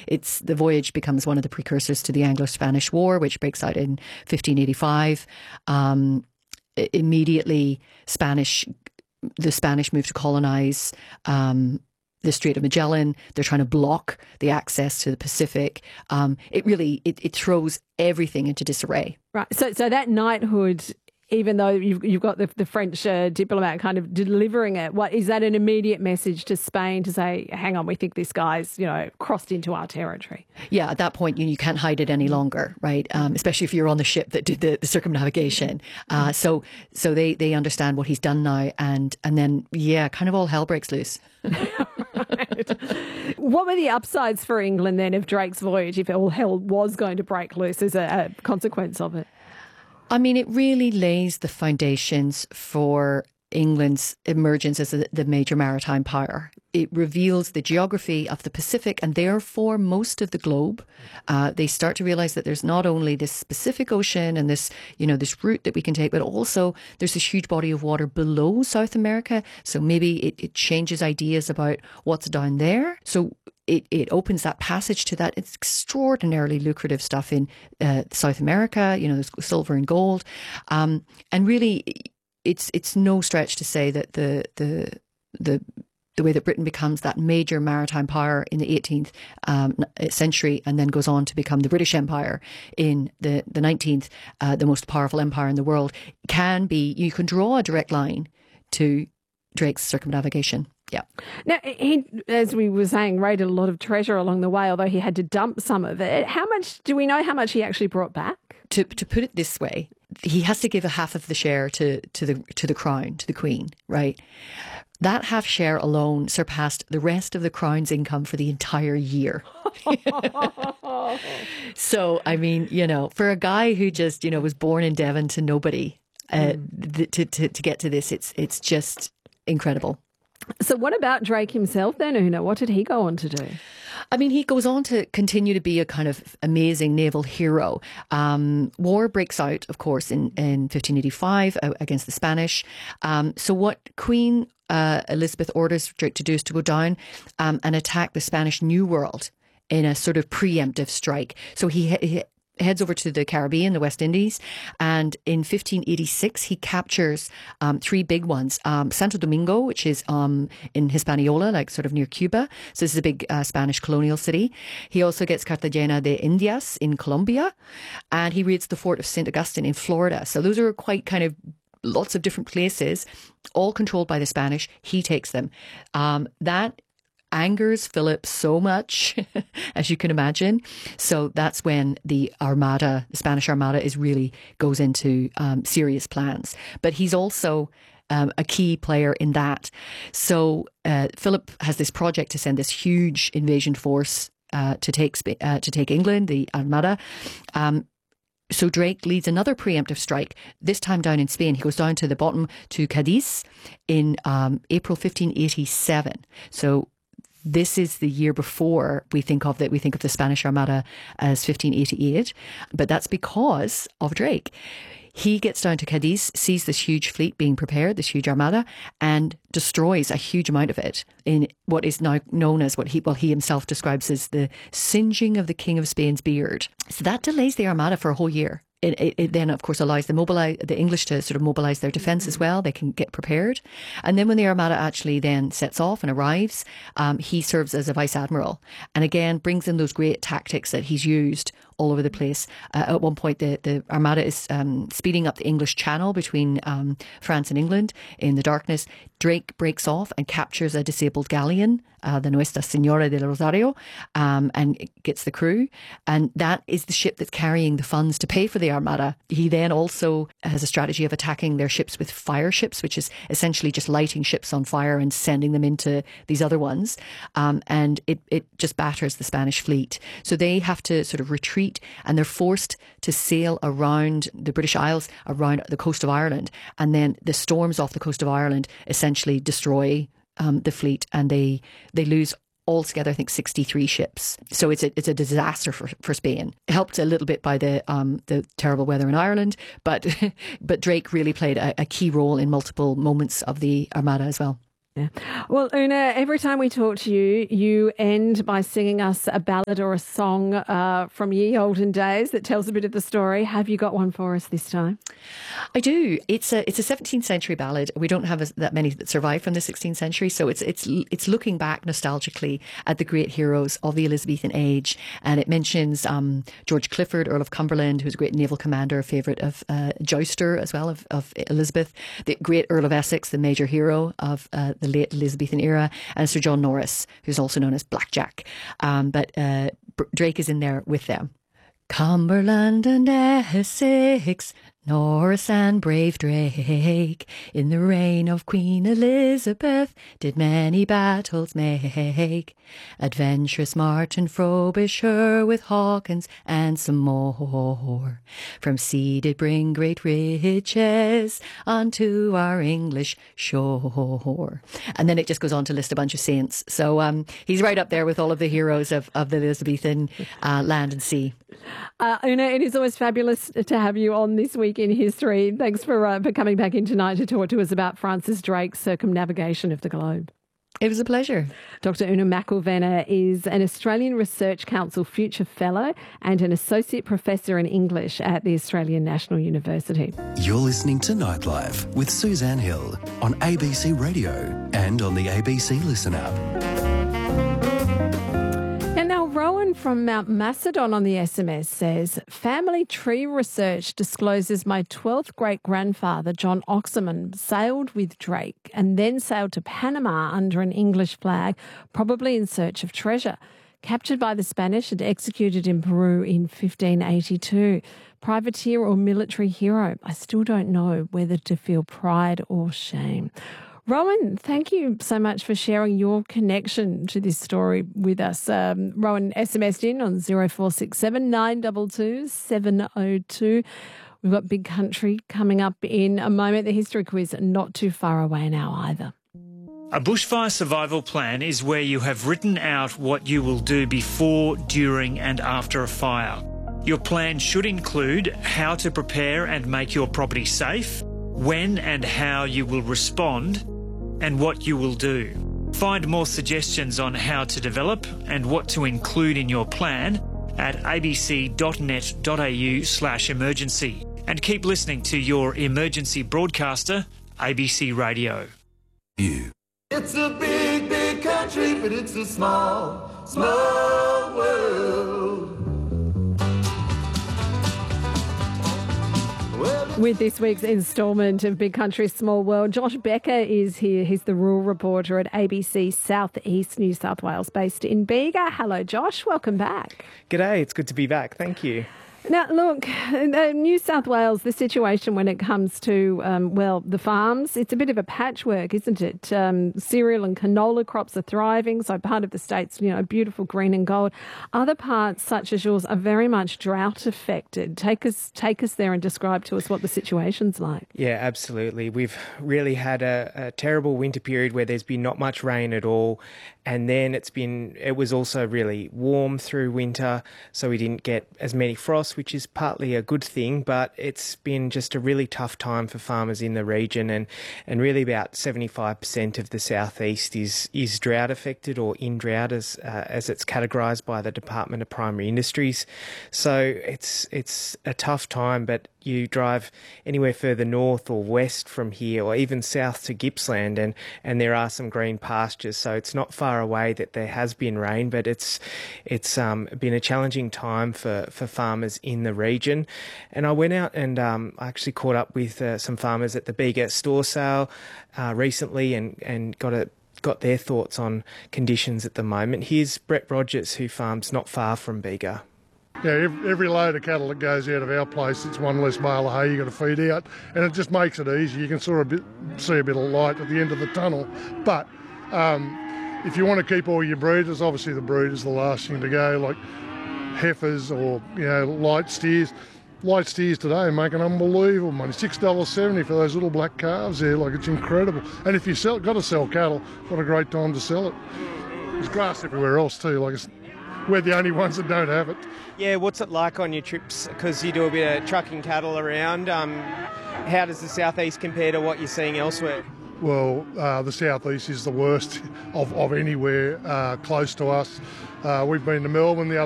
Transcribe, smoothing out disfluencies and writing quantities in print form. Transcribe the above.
the voyage becomes one of the precursors to the Anglo-Spanish War, which breaks out in 1585. Immediately, the Spanish move to colonize the Strait of Magellan. They're trying to block the access to the Pacific. It throws everything into disarray. Right. So that knighthood, even though you've got the French diplomat kind of delivering it, what is that an immediate message to Spain to say, hang on, we think this guy's, crossed into our territory? Yeah, at that point, you can't hide it any longer, right? Especially if you're on the ship that did the circumnavigation. So they understand what he's done now, and then, kind of all hell breaks loose. Right. What were the upsides for England then of Drake's voyage if all hell was going to break loose as a consequence of it? I mean, it really lays the foundations for England's emergence as the major maritime power. It reveals the geography of the Pacific and therefore most of the globe. They start to realize that there's not only this specific ocean and this route that we can take, but also there's this huge body of water below South America. So maybe it changes ideas about what's down there. So it opens that passage to that. It's extraordinarily lucrative stuff in South America. There's silver and gold, and really, it's no stretch to say that the way that Britain becomes that major maritime power in the 18th century and then goes on to become the British Empire in the 19th, the most powerful empire in the world, you can draw a direct line to Drake's circumnavigation. Yeah. Now, he, as we were saying, raided a lot of treasure along the way, although he had to dump some of it. Do we know how much he actually brought back? To put it this way, he has to give a half of the share to the crown, to the Queen, right? That half share alone surpassed the rest of the Crown's income for the entire year. So, I mean, for a guy who just, was born in Devon to nobody, to get to this, it's just incredible. So what about Drake himself then, Una? What did he go on to do? I mean, he goes on to continue to be a kind of amazing naval hero. War breaks out, of course, in 1585 against the Spanish. So what Queen Elizabeth orders Drake to do is to go down and attack the Spanish New World in a sort of preemptive strike. So he heads over to the Caribbean, the West Indies, and in 1586 he captures three big ones. Santo Domingo, which is in Hispaniola, like sort of near Cuba. So this is a big Spanish colonial city. He also gets Cartagena de Indias in Colombia, and he raids the fort of St. Augustine in Florida. So those are quite kind of lots of different places, all controlled by the Spanish. He takes them. That angers Philip so much, as you can imagine. So that's when the Spanish Armada goes into serious plans. But he's also a key player in that. So Philip has this project to send this huge invasion force to take England, the Armada. So Drake leads another preemptive strike, this time down in Spain. He goes down to the bottom to Cadiz in April 1587. So this is the year before we think of the Spanish Armada as 1588, but that's because of Drake. He gets down to Cadiz, sees this huge fleet being prepared, this huge armada, and destroys a huge amount of it in what is now known as what he himself describes as the singeing of the King of Spain's beard. So that delays the armada for a whole year. It then, of course, allows the English to sort of mobilise their defence as well. They can get prepared. And then when the Armada actually then sets off and arrives, he serves as a Vice Admiral and again brings in those great tactics that he's used all over the place. At one point, the Armada is speeding up the English Channel between France and England in the darkness. Drake breaks off and captures a disabled galleon, the Nuestra Señora del Rosario, and gets the crew. And that is the ship that's carrying the funds to pay for the Armada. He then also has a strategy of attacking their ships with fire ships, which is essentially just lighting ships on fire and sending them into these other ones. And it just batters the Spanish fleet. So they have to sort of retreat, and they're forced to sail around the British Isles, around the coast of Ireland. And then the storms off the coast of Ireland essentially destroy the fleet, and they lose altogether, I think, 63 ships. So it's a disaster for Spain. Helped a little bit by the terrible weather in Ireland, but Drake really played a key role in multiple moments of the Armada as well. Yeah. Well, Una, every time we talk to you, you end by singing us a ballad or a song from ye olden days that tells a bit of the story. Have you got one for us this time? I do. It's a 17th century ballad. We don't have that many that survive from the 16th century, so it's looking back nostalgically at the great heroes of the Elizabethan age, and it mentions George Clifford, Earl of Cumberland, who's a great naval commander, a favourite of Jouster as well of Elizabeth, the great Earl of Essex, the major hero of the late Elizabethan era, and Sir John Norris, who's also known as Blackjack. But Drake is in there with them. Cumberland and Essex, Norris and brave Drake, in the reign of Queen Elizabeth, did many battles make. Adventurous Martin Frobisher with Hawkins and some more, from sea did bring great riches unto our English shore. And then it just goes on to list a bunch of saints. So he's right up there with all of the heroes of the Elizabethan land and sea. Una, it is always fabulous to have you on This Week in History. Thanks for coming back in tonight to talk to us about Francis Drake's circumnavigation of the globe. It was a pleasure. Dr. Una McIlvenna is an Australian Research Council Future Fellow and an Associate Professor in English at the Australian National University. You're listening to Nightlife with Suzanne Hill on ABC Radio and on the ABC Listen app. And now Rowan from Mount Macedon on the SMS says, family tree research discloses my 12th great-grandfather, John Oxerman, sailed with Drake and then sailed to Panama under an English flag, probably in search of treasure. Captured by the Spanish and executed in Peru in 1582. Privateer or military hero? I still don't know whether to feel pride or shame. Rowan, thank you so much for sharing your connection to this story with us. Rowan SMS'd in on 0467 922 702. We've got Big Country coming up in a moment. The history quiz not too far away now either. A bushfire survival plan is where you have written out what you will do before, during and after a fire. Your plan should include how to prepare and make your property safe, when and how you will respond, and what you will do. Find more suggestions on how to develop and what to include in your plan at abc.net.au/emergency. And keep listening to your emergency broadcaster, ABC Radio. It's a big, big country, but it's a small, small world. With this week's instalment of Big Country, Small World, Josh Becker is here. He's the rural reporter at ABC South East New South Wales, based in Bega. Hello, Josh. Welcome back. G'day. It's good to be back. Thank you. Now, look, New South Wales, the situation when it comes to, the farms, it's a bit of a patchwork, isn't it? Cereal and canola crops are thriving, so part of the state's, beautiful green and gold. Other parts, such as yours, are very much drought affected. Take us there and describe to us what the situation's like. Yeah, absolutely. We've really had a terrible winter period where there's been not much rain at all. And then it was also really warm through winter, so we didn't get as many frosts, which is partly a good thing, but it's been just a really tough time for farmers in the region, and really about 75% of the southeast is drought affected or in drought as it's categorised by the Department of Primary Industries. So it's a tough time, but you drive anywhere further north or west from here, or even south to Gippsland, and there are some green pastures, so it's not far away that there has been rain, but it's been a challenging time for farmers in the region. And I went out and I actually caught up with some farmers at the Bega store sale recently and got their thoughts on conditions at the moment. Here's Brett Rogers, who farms not far from Bega. Yeah, every load of cattle that goes out of our place, it's one less bale of hay you've got to feed out, and it just makes it easy. You can sort of see a bit of light at the end of the tunnel. But if you want to keep all your breeders, obviously the breeder's the last thing to go, like heifers or light steers. Light steers today make an unbelievable money, $6.70 for those little black calves there, like it's incredible. And if you got to sell cattle, what a great time to sell it. There's grass everywhere else too, we're the only ones that don't have it. Yeah, what's it like on your trips? Because you do a bit of trucking cattle around. How does the southeast compare to what you're seeing elsewhere? well, the southeast is the worst of anywhere close to us. We've been to Melbourne the other